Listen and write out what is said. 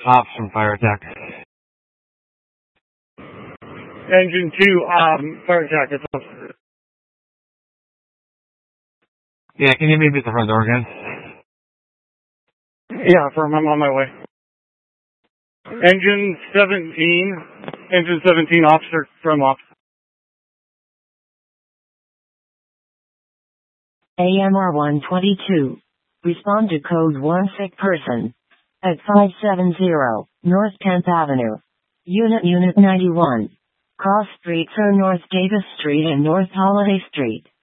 Ops from Fire Attack. Engine 2, Fire Attack, it's up. Yeah, can you meet me at the front door again? Yeah, I'm on my way. Engine 17, officer from ops. AMR 122. Respond to code 1 sick person. At 570, North 10th Avenue. Unit 91. Cross streets are North Davis Street and North Holiday Street.